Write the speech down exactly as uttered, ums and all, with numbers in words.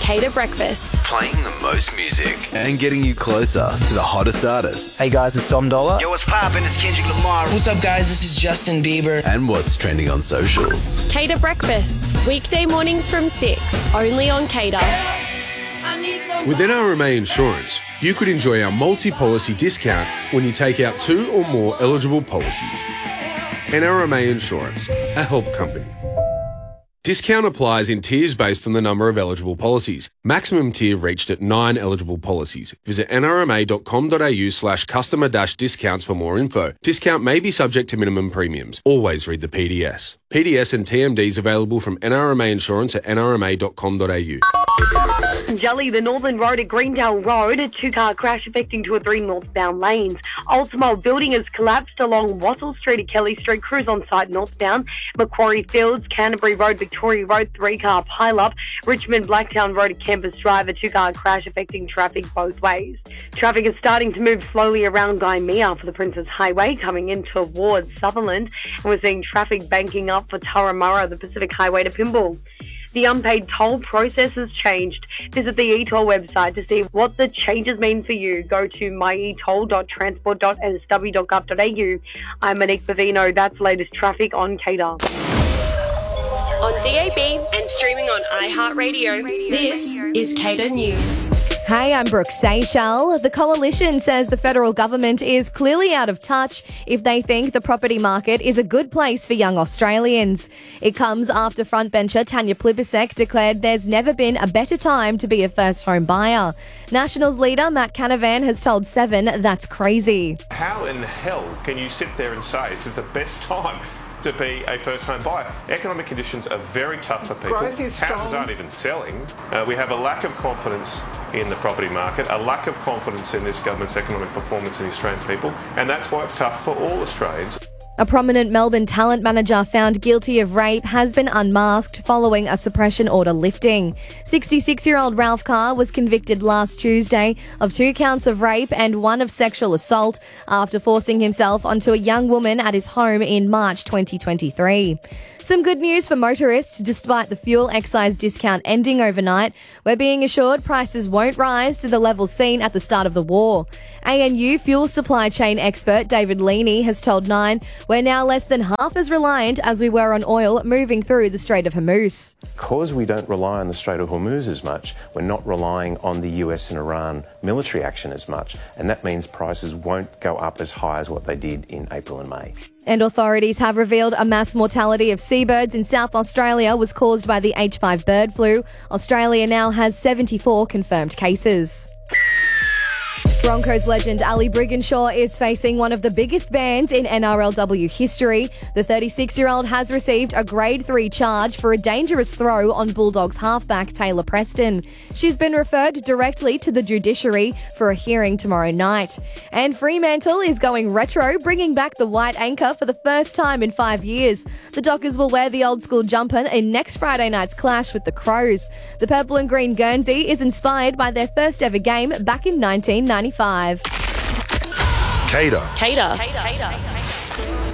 Cater Breakfast. Playing the most music and getting you closer to the hottest artists. Hey guys, it's Dom Dollar. Yo, what's poppin'? It's Kendrick Lamar. What's up guys, this is Justin Bieber. And what's trending on socials. Cater Breakfast. Weekday mornings from six. Only on Cater. With N R M A Insurance, you could enjoy our multi-policy discount when you take out two or more eligible policies. N R M A Insurance, a help company. Discount applies in tiers based on the number of eligible policies. Maximum tier reached at nine eligible policies. Visit nrma.com.au slash customer dash discounts for more info. Discount may be subject to minimum premiums. Always read the P D S. P D S and T M Ds available from N R M A Insurance at nrma dot com dot a u. Jelly, the Northern Road at Greendale Road, a two-car crash affecting two or three northbound lanes. Ultimo building has collapsed along Wattle Street at Kelly Street. Crews on site northbound. Macquarie Fields, Canterbury Road, Victoria Road, three-car pile-up. Richmond Blacktown Road at Campus Drive, a two-car crash affecting traffic both ways. Traffic is starting to move slowly around Gymea for the Princess Highway, coming in towards Sutherland. And we're seeing traffic banking up for Turramurra, the Pacific Highway to Pymble. The unpaid toll process has changed. Visit the e toll website to see what the changes mean for you. Go to my e toll dot transport dot s w dot gov dot a u. I'm Monique Bavino. That's latest traffic on Cater. On D A B and streaming on iHeartRadio, this is Cater News. Hey, I'm Brooke Seychelles. The Coalition says the federal government is clearly out of touch if they think the property market is a good place for young Australians. It comes after frontbencher Tanya Plibersek declared there's never been a better time to be a first home buyer. Nationals leader Matt Canavan has told Seven that's crazy. How in hell can you sit there and say this is the best time to be a first-home buyer? Economic conditions are very tough for people. Growth is Houses strong. aren't even selling. Uh, we have a lack of confidence in the property market, a lack of confidence in this government's economic performance in the Australian people, and that's why it's tough for all Australians. A prominent Melbourne talent manager found guilty of rape has been unmasked following a suppression order lifting. sixty-six-year-old Ralph Carr was convicted last Tuesday of two counts of rape and one of sexual assault after forcing himself onto a young woman at his home in March twenty twenty-three. Some good news for motorists. Despite the fuel excise discount ending overnight, we're being assured prices won't rise to the levels seen at the start of the war. A N U fuel supply chain expert David Leaney has told Nine we're now less than half as reliant as we were on oil moving through the Strait of Hormuz. Because we don't rely on the Strait of Hormuz as much, we're not relying on the U S and Iran military action as much, and that means prices won't go up as high as what they did in April and May. And authorities have revealed a mass mortality of seabirds in South Australia was caused by the H five bird flu. Australia now has seventy-four confirmed cases. Broncos legend Ali Brigginshaw is facing one of the biggest bans in N R L W history. The thirty-six-year-old has received a Grade three charge for a dangerous throw on Bulldogs halfback Taylor Preston. She's been referred directly to the judiciary for a hearing tomorrow night. And Fremantle is going retro, bringing back the white anchor for the first time in five years. The Dockers will wear the old-school jumper in next Friday night's clash with the Crows. The purple and green Guernsey is inspired by their first ever game back in nineteen ninety-five. Cater. Cater. Cater. Cater.